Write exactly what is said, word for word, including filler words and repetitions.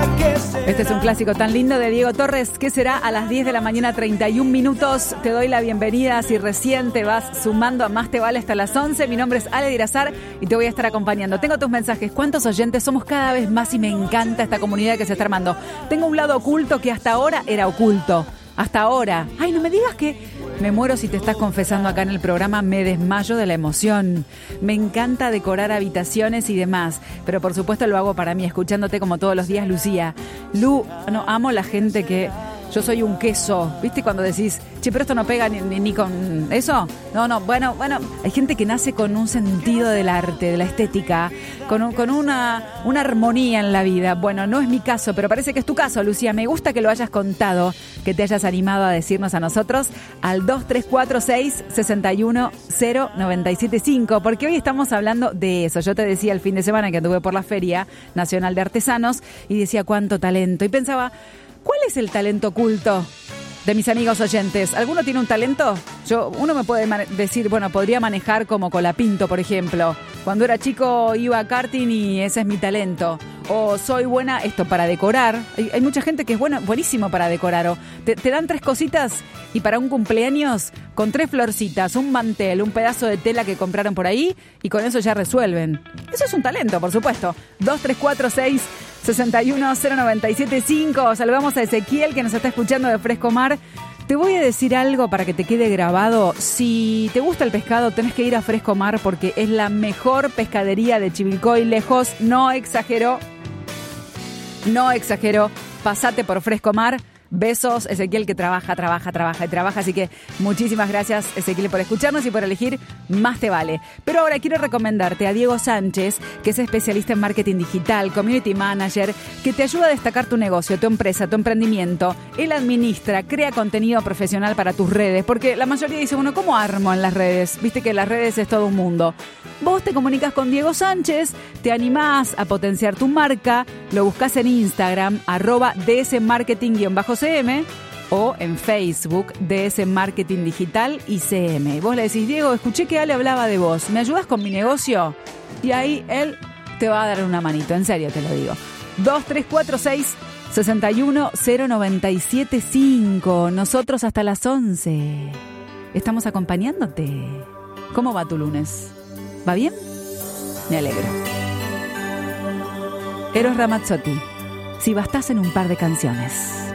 Este es un clásico tan lindo de Diego Torres. ¿Qué será? A las diez de la mañana, treinta y un minutos. Te doy la bienvenida. Si recién te vas sumando a Más Te Vale hasta las once. Mi nombre es Ale Dirazar y te voy a estar acompañando. Tengo tus mensajes. ¿Cuántos oyentes? Somos cada vez más y me encanta esta comunidad que se está armando. Tengo un lado oculto que hasta ahora era oculto. Hasta ahora. Ay, no me digas que... Me muero si te estás confesando acá en el programa, me desmayo de la emoción. Me encanta decorar habitaciones y demás, pero por supuesto lo hago para mí, escuchándote como todos los días, Lucía. Lu, no, amo la gente que... Yo soy un queso, ¿viste? Cuando decís, che, pero esto no pega ni, ni, ni con eso. No, no, bueno, bueno, hay gente que nace con un sentido del arte, de la estética, con, un, con una, una armonía en la vida. Bueno, no es mi caso, pero parece que es tu caso, Lucía. Me gusta que lo hayas contado, que te hayas animado a decirnos a nosotros al dos tres cuatro seis, seis uno cero, nueve siete cinco, porque hoy estamos hablando de eso. Yo te decía el fin de semana que anduve por la Feria Nacional de Artesanos y decía cuánto talento. Y pensaba... ¿Cuál es el talento oculto de mis amigos oyentes? ¿Alguno tiene un talento? Yo, uno me puede man- decir, bueno, podría manejar como colapinto, por ejemplo. Cuando era chico iba a karting y ese es mi talento. O soy buena, esto, para decorar. Hay, hay mucha gente que es buena, buenísimo para decorar. O te, te dan tres cositas y para un cumpleaños, con tres florcitas, un mantel, un pedazo de tela que compraron por ahí y con eso ya resuelven. Eso es un talento, por supuesto. dos tres cuatro seis, seis uno cero nueve siete cinco. Saludamos a Ezequiel que nos está escuchando de Fresco Mar. Te voy a decir algo para que te quede grabado. Si te gusta el pescado, tenés que ir a Fresco Mar porque es la mejor pescadería de Chivilcoy, lejos. No exagero. No exagero. Pasate por Fresco Mar. Besos, Ezequiel, que trabaja, trabaja, trabaja y trabaja. Así que muchísimas gracias, Ezequiel, por escucharnos y por elegir Más Te Vale. Pero ahora quiero recomendarte a Diego Sánchez, que es especialista en marketing digital, community manager, que te ayuda a destacar tu negocio, tu empresa, tu emprendimiento. Él administra, crea contenido profesional para tus redes, porque la mayoría dice, bueno, ¿cómo armo en las redes? Viste que las redes es todo un mundo. Vos te comunicas con Diego Sánchez, te animás a potenciar tu marca, lo buscás en Instagram, arroba dsmarketing-C M o en Facebook, D S Marketing Digital y C M. Y vos le decís, Diego, escuché que Ale hablaba de vos, ¿me ayudas con mi negocio? Y ahí él te va a dar una manito, en serio te lo digo. dos tres cuatro seis, seis uno cero nueve siete cinco. Nosotros hasta las once. Estamos acompañándote. ¿Cómo va tu lunes? ¿Va bien? Me alegro. Eros Ramazzotti, si bastás en un par de canciones.